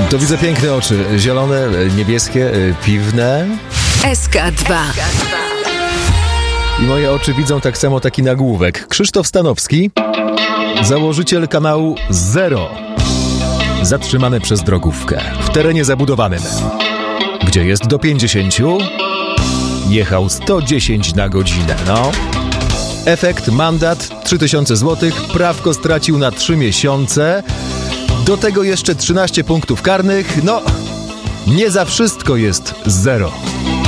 To widzę piękne oczy. Zielone, niebieskie, piwne. SK2. I moje oczy widzą tak samo taki nagłówek. Krzysztof Stanowski, założyciel kanału Zero, zatrzymany przez drogówkę w terenie zabudowanym. Gdzie jest do 50, jechał 110 na godzinę, no. Efekt, mandat 3000 zł, prawko stracił na 3 miesiące. Do tego jeszcze 13 punktów karnych. No, nie za wszystko jest zero.